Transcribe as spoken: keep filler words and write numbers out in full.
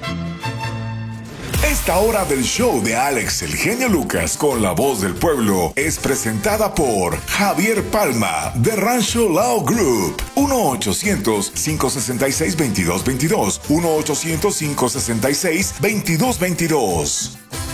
Esta hora del show de Alex El Genio Lucas con la voz del pueblo es presentada por Javier Palma de Rancho Lao Group. uno ochocientos, cinco seis seis, dos dos dos dos. uno ochocientos, cinco seis seis, dos dos dos dos.